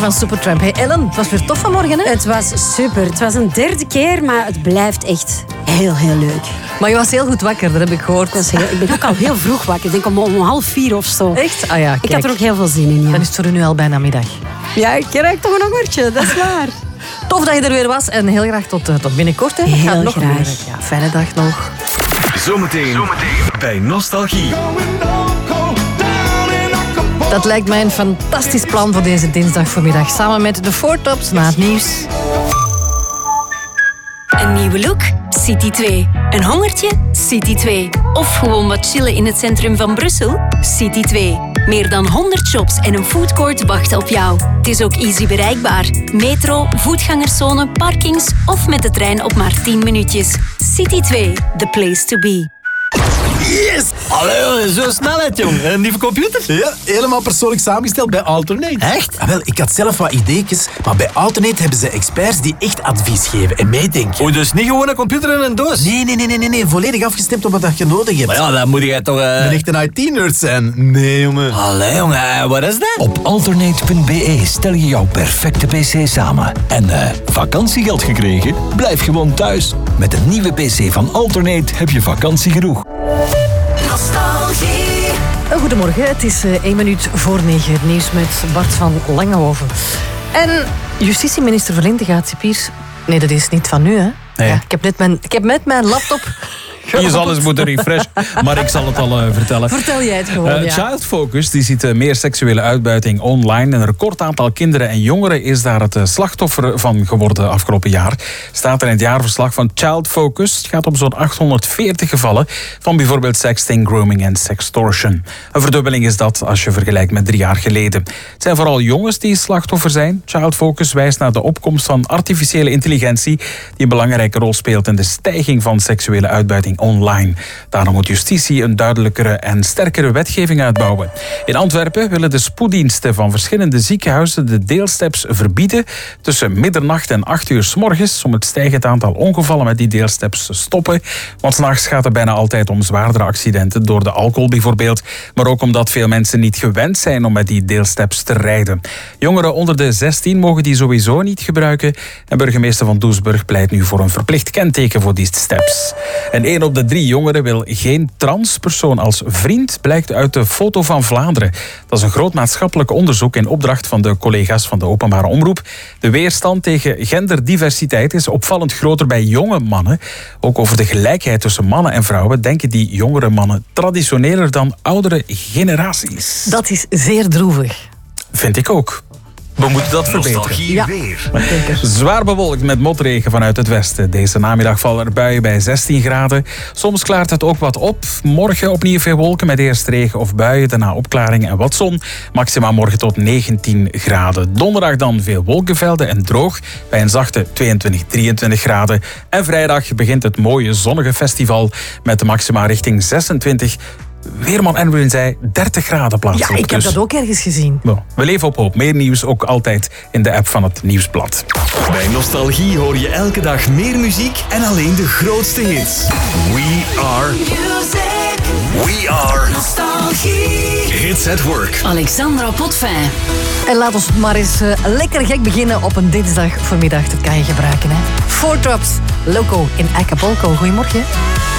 van Supertramp. Hey Ellen, het was weer tof vanmorgen, hè? Het was super. Het was een derde keer, maar het blijft echt heel, heel leuk. Maar je was heel goed wakker, dat heb ik gehoord. Ik ben ook al heel vroeg wakker. Ik denk om 3:30 of zo. Echt? Ah ja, kijk. Ik had er ook heel veel zin in, ja. Dan is het voor u nu al bijna middag. Ja, ik krijg toch een hongertje, dat is waar. Tof dat je er weer was en heel graag tot binnenkort. Hè. Heel gaat nog graag. gebeuren. Ja, fijne dag nog. Zometeen bij Nostalgie. Dat lijkt mij een fantastisch plan voor deze dinsdagvoormiddag. Samen met de Four Tops na het nieuws. Een nieuwe look? City 2. Een hongertje? City 2. Of gewoon wat chillen in het centrum van Brussel? City 2. Meer dan 100 shops en een foodcourt wachten op jou. Het is ook easy bereikbaar. Metro, voetgangerszone, parkings of met de trein op maar 10 minuutjes. City 2, the place to be. Yes! Allee, zo snelheid, jong. Een nieuwe computer? Ja, helemaal persoonlijk samengesteld bij Alternate. Echt? Wel, ik had zelf wat ideetjes, maar bij Alternate hebben ze experts die echt advies geven en meedenken. Oei, dus niet gewoon een computer in een doos? Nee, volledig afgestemd op wat je nodig hebt. Maar ja, dan moet jij toch... Een echte IT-nerd zijn. Nee, jongen. Allee, jongen, wat is dat? Op alternate.be stel je jouw perfecte pc samen. En vakantiegeld gekregen? Blijf gewoon thuis. Met een nieuwe pc van Alternate heb je vakantie genoeg. Goedemorgen, het is 1 minuut voor 9. Het nieuws met Bart van Langehoven. En justitieminister Verlinde gaat Cipiers... Nee, dat is niet van nu, hè? Nee. Ja, ik heb net mijn laptop... Je zal eens moeten refreshen, maar ik zal het al vertellen. Vertel jij het gewoon, ja. Child Focus die ziet meer seksuele uitbuiting online. Een record aantal kinderen en jongeren is daar het slachtoffer van geworden afgelopen jaar. Staat er in het jaarverslag van Child Focus. Het gaat om zo'n 840 gevallen van bijvoorbeeld sexting, grooming en sextortion. Een verdubbeling is dat als je vergelijkt met 3 jaar geleden. Het zijn vooral jongens die slachtoffer zijn. Child Focus wijst naar de opkomst van artificiële intelligentie die een belangrijke rol speelt in de stijging van seksuele uitbuiting online. Daarom moet justitie een duidelijkere en sterkere wetgeving uitbouwen. In Antwerpen willen de spoeddiensten van verschillende ziekenhuizen de deelsteps verbieden tussen middernacht en 8 uur 's morgens om het stijgend aantal ongevallen met die deelsteps te stoppen. Want 's nachts gaat het bijna altijd om zwaardere accidenten door de alcohol bijvoorbeeld, maar ook omdat veel mensen niet gewend zijn om met die deelsteps te rijden. Jongeren onder de 16 mogen die sowieso niet gebruiken en burgemeester van Doesburg pleit nu voor een verplicht kenteken voor die steps. En 1 op de 3 jongeren wil geen transpersoon als vriend, blijkt uit de Foto van Vlaanderen. Dat is een groot maatschappelijk onderzoek in opdracht van de collega's van de openbare omroep. De weerstand tegen genderdiversiteit is opvallend groter bij jonge mannen. Ook over de gelijkheid tussen mannen en vrouwen denken die jongere mannen traditioneler dan oudere generaties. Dat is zeer droevig. Vind ik ook. We moeten dat verbeteren. Nostalgie Ja. weer. Zwaar bewolkt met motregen vanuit het westen. Deze namiddag vallen er buien bij 16 graden. Soms klaart het ook wat op. Morgen opnieuw veel wolken met eerst regen of buien. Daarna opklaringen en wat zon. Maxima morgen tot 19 graden. Donderdag dan veel wolkenvelden en droog. Bij een zachte 22, 23 graden. En vrijdag begint het mooie zonnige festival. Met de maxima richting 26. Weerman Erwin zei 30 graden plaatselijk. Ja, ik heb Dus, dat ook ergens gezien. we leven op hoop. Meer nieuws ook altijd in de app van het Nieuwsblad. Bij Nostalgie hoor je elke dag meer muziek en alleen de grootste hits. We are Hits at Work. Alexandra Potvin. En laat ons maar eens lekker gek beginnen op een dinsdag voormiddag. Dat kan je gebruiken, hè. Four Tops, Loco in Acapulco. Goedemorgen.